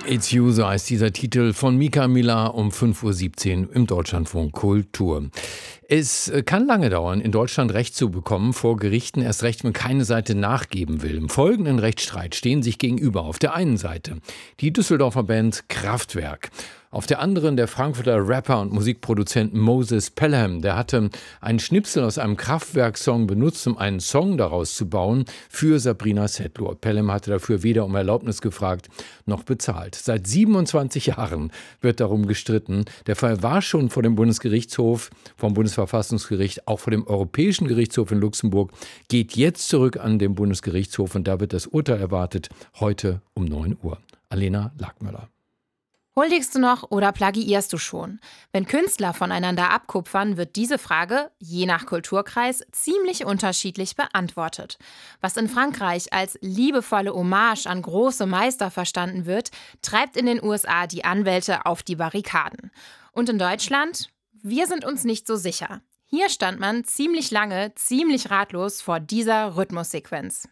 It's You, so heißt dieser Titel von Mika Miller um 5:17 Uhr im Deutschlandfunk Kultur. Es kann lange dauern, in Deutschland Recht zu bekommen vor Gerichten, erst recht, wenn keine Seite nachgeben will. Im folgenden Rechtsstreit stehen sich gegenüber auf der einen Seite die Düsseldorfer Band Kraftwerk. Auf der anderen der Frankfurter Rapper und Musikproduzent Moses Pelham. Der hatte einen Schnipsel aus einem Kraftwerk-Song benutzt, um einen Song daraus zu bauen für Sabrina Setlur. Pelham hatte dafür weder um Erlaubnis gefragt noch bezahlt. Seit 27 Jahren wird darum gestritten. Der Fall war schon vor dem Bundesgerichtshof, vom Bundesverfassungsgericht, auch vor dem Europäischen Gerichtshof in Luxemburg, geht jetzt zurück an den Bundesgerichtshof und da wird das Urteil erwartet, heute um 9 Uhr. Alena Lagmöller. Huldigst du noch oder plagiierst du schon? Wenn Künstler voneinander abkupfern, wird diese Frage, je nach Kulturkreis, ziemlich unterschiedlich beantwortet. Was in Frankreich als liebevolle Hommage an große Meister verstanden wird, treibt in den USA die Anwälte auf die Barrikaden. Und in Deutschland? Wir sind uns nicht so sicher. Hier stand man ziemlich lange, ziemlich ratlos vor dieser Rhythmussequenz.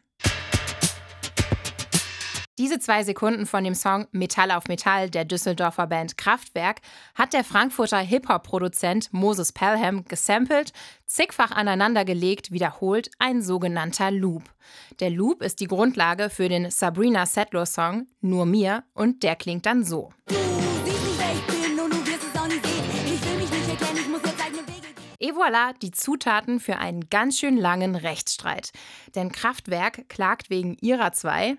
Diese 2 Sekunden von dem Song Metall auf Metall der Düsseldorfer Band Kraftwerk hat der Frankfurter Hip-Hop-Produzent Moses Pelham gesampelt, zigfach aneinandergelegt, wiederholt ein sogenannter Loop. Der Loop ist die Grundlage für den Sabrina Setlur-Song Nur mir und der klingt dann so. Et voilà, die Zutaten für einen ganz schön langen Rechtsstreit. Denn Kraftwerk klagt wegen ihrer 2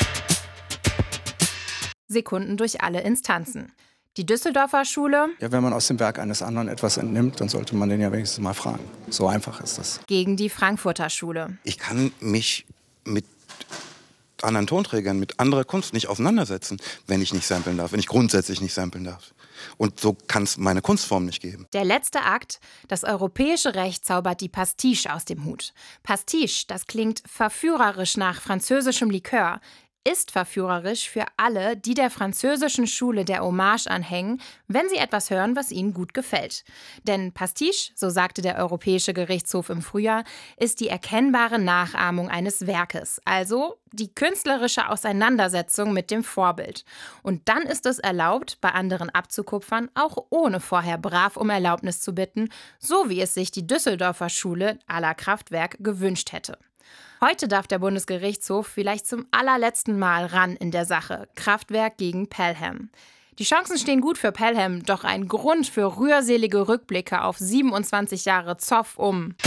Sekunden durch alle Instanzen. Die Düsseldorfer Schule Ja, wenn man aus dem Werk eines anderen etwas entnimmt, dann sollte man den ja wenigstens mal fragen. So einfach ist das. Gegen die Frankfurter Schule. Ich kann mich mit anderen Tonträgern, mit anderer Kunst nicht auseinandersetzen, wenn ich nicht samplen darf, wenn ich grundsätzlich nicht samplen darf. Und so kann es meine Kunstform nicht geben. Der letzte Akt, das europäische Recht zaubert die Pastiche aus dem Hut. Pastiche, das klingt verführerisch nach französischem Likör, ist verführerisch für alle, die der französischen Schule der Hommage anhängen, wenn sie etwas hören, was ihnen gut gefällt. Denn Pastiche, so sagte der Europäische Gerichtshof im Frühjahr, ist die erkennbare Nachahmung eines Werkes, also die künstlerische Auseinandersetzung mit dem Vorbild. Und dann ist es erlaubt, bei anderen abzukupfern, auch ohne vorher brav um Erlaubnis zu bitten, so wie es sich die Düsseldorfer Schule à la Kraftwerk gewünscht hätte. Heute darf der Bundesgerichtshof vielleicht zum allerletzten Mal ran in der Sache. Kraftwerk gegen Pelham. Die Chancen stehen gut für Pelham, doch ein Grund für rührselige Rückblicke auf 27 Jahre Zoff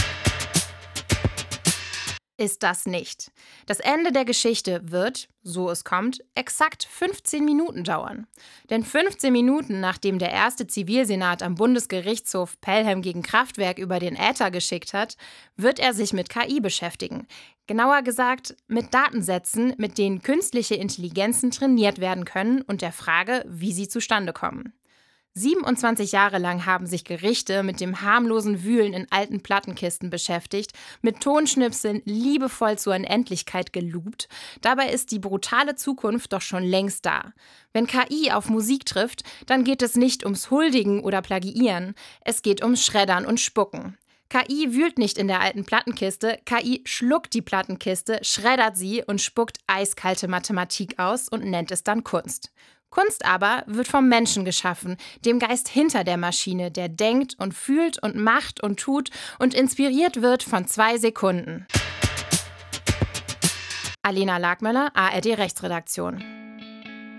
ist das nicht. Das Ende der Geschichte wird, so es kommt, exakt 15 Minuten dauern. Denn 15 Minuten, nachdem der erste Zivilsenat am Bundesgerichtshof Pelham gegen Kraftwerk über den Äther geschickt hat, wird er sich mit KI beschäftigen. Genauer gesagt mit Datensätzen, mit denen künstliche Intelligenzen trainiert werden können und der Frage, wie sie zustande kommen. 27 Jahre lang haben sich Gerichte mit dem harmlosen Wühlen in alten Plattenkisten beschäftigt, mit Tonschnipseln liebevoll zur Unendlichkeit geloopt. Dabei ist die brutale Zukunft doch schon längst da. Wenn KI auf Musik trifft, dann geht es nicht ums Huldigen oder Plagiieren, es geht ums Schreddern und Spucken. KI wühlt nicht in der alten Plattenkiste, KI schluckt die Plattenkiste, schreddert sie und spuckt eiskalte Mathematik aus und nennt es dann Kunst. Kunst aber wird vom Menschen geschaffen, dem Geist hinter der Maschine, der denkt und fühlt und macht und tut und inspiriert wird von 2 Sekunden. Alena Lagmöller, ARD Rechtsredaktion.